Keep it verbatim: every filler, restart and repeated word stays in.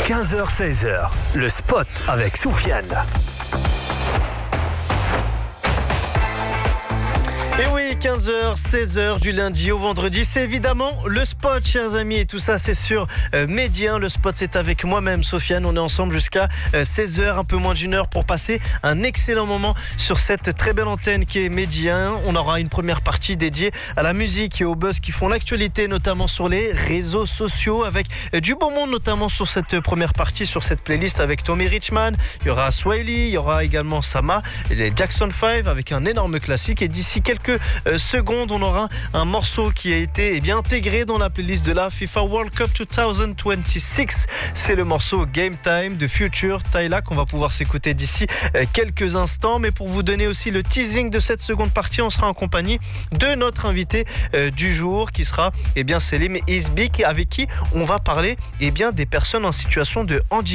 quinze heures seize heures, le spot avec Soufiane. Et oui, quinze heures seize heures du lundi au vendredi, c'est évidemment le spot, chers amis. Et tout ça, c'est sur euh, Média. Le spot, c'est avec moi-même, Soufiane. On est ensemble jusqu'à euh, seize heures, un peu moins d'une heure, pour passer un excellent moment sur cette très belle antenne qui est Média. On aura une première partie dédiée à la musique et aux buzz qui font l'actualité, notamment sur les réseaux sociaux, avec euh, du beau monde, notamment sur cette première partie, sur cette playlist avec Tommy Richman. Il y aura Swiley, il y aura également Sama, et les Jackson five avec un énorme classique. Et d'ici quelques Euh, secondes, on aura un morceau qui a été eh bien, intégré dans la playlist de la FIFA World Cup deux mille vingt-six. C'est le morceau Game Time de Future Tyla qu'on va pouvoir s'écouter d'ici euh, quelques instants. Mais pour vous donner aussi le teasing de cette seconde partie, on sera en compagnie de notre invité euh, du jour qui sera eh bien, Selim Isbik, avec qui on va parler eh bien, des personnes en situation de handicap.